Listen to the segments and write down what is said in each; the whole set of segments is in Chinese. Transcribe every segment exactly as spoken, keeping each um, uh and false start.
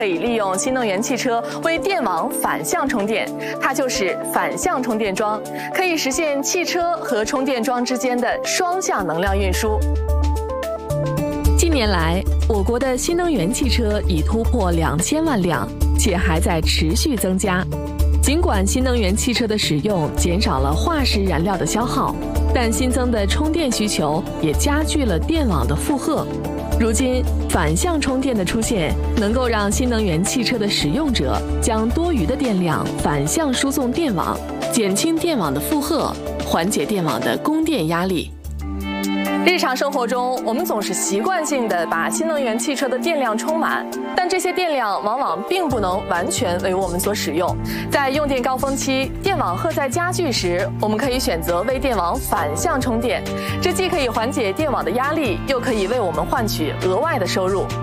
可以利用新能源汽车为电网反向充电，它就是反向充电桩，可以实现汽车和充电桩之间的双向能量运输。近年来，我国的新能源汽车已突破两千万辆，且还在持续增加。尽管新能源汽车的使用减少了化石燃料的消耗，但新增的充电需求也加剧了电网的负荷。如今，反向充电的出现，能够让新能源汽车的使用者将多余的电量反向输送电网，减轻电网的负荷，缓解电网的供电压力。日常生活中，我们总是习惯性的把新能源汽车的电量充满，但这些电量往往并不能完全为我们所使用。在用电高峰期，电网荷载加剧时，我们可以选择为电网反向充电，这既可以缓解电网的压力，又可以为我们换取额外的收入。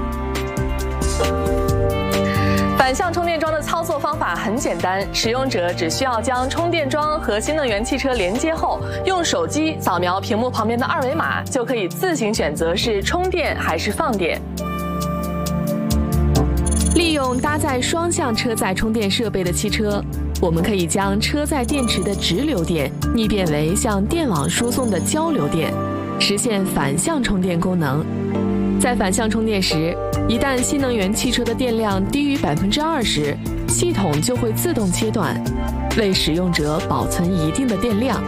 反向充电桩的操作方法很简单，使用者只需要将充电桩和新能源汽车连接后，用手机扫描屏幕旁边的二维码，就可以自行选择是充电还是放电。利用搭载双向车载充电设备的汽车，我们可以将车载电池的直流电逆变为向电网输送的交流电，实现反向充电功能。在反向充电时，一旦新能源汽车的电量低于百分之二十，系统就会自动切断，为使用者保存一定的电量。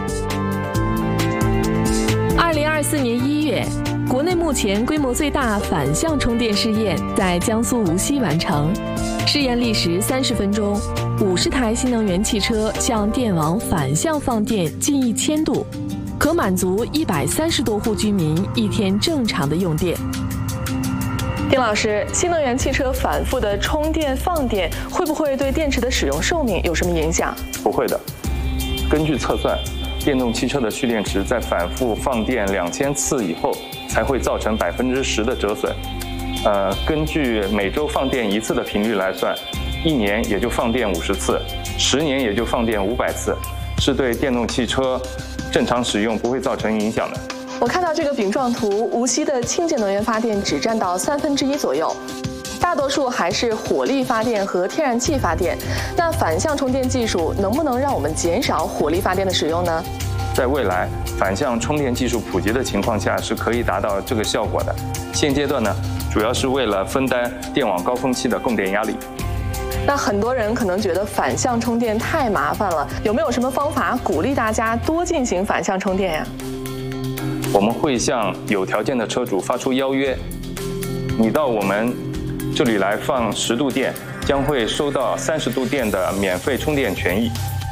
二零二四年一月，国内目前规模最大反向充电试验在江苏无锡完成。试验历时三十分钟，五十台新能源汽车向电网反向放电近一千度，可满足一百三十多户居民一天正常的用电。丁老师，新能源汽车反复的充电放电，会不会对电池的使用寿命有什么影响？ 不会的。根据测算，电动汽车的蓄电池在反复放电两千次以后，才会造成百分之十的折损。呃，根据每周放电一次的频率来算，一年也就放电五十次，十年也就放电五百次，是对电动汽车正常使用不会造成影响的。 我看到这个饼状图，无锡的清洁能源发电只占到三分之一左右，大多数还是火力发电和天然气发电。那反向充电技术能不能让我们减少火力发电的使用呢？ 在未来，反向充电技术普及的情况下，是可以达到这个效果的。现阶段呢，主要是为了分担电网高峰期的供电压力。 那很多人可能觉得反向充电太麻烦了，有没有什么方法鼓励大家多进行反向充电呀？ 我们会向有条件的车主发出邀约，你到我们这里来放十度电，将会收到三十度电的免费充电权益。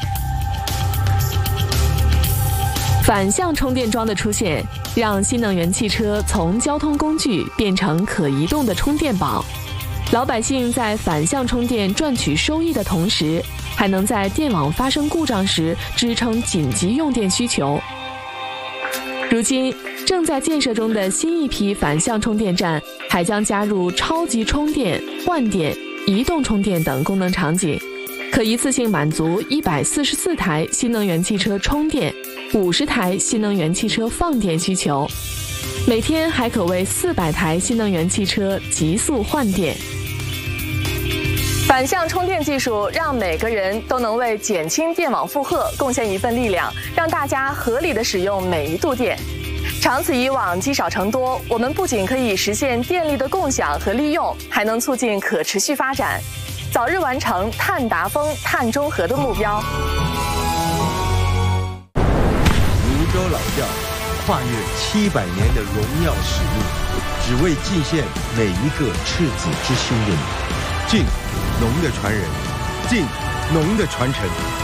反向充电桩的出现，让新能源汽车从交通工具变成可移动的充电宝。老百姓在反向充电赚取收益的同时，还能在电网发生故障时支撑紧急用电需求。如今正在建设中的新一批反向充电站，还将加入超级充电、换电、移动充电等功能场景，可一次性满足一百四十四台新能源汽车充电、五十台新能源汽车放电需求，每天还可为四百台新能源汽车急速换电。反向充电技术让每个人都能为减轻电网负荷贡献一份力量，让大家合理的使用每一度电。长此以往，积少成多，我们不仅可以实现电力的共享和利用，还能促进可持续发展，早日完成碳达峰、碳中和的目标。 泸州老窖跨越七百年的荣耀使命，只为祭献每一个赤子之心的你。敬农的传人，敬农的传承。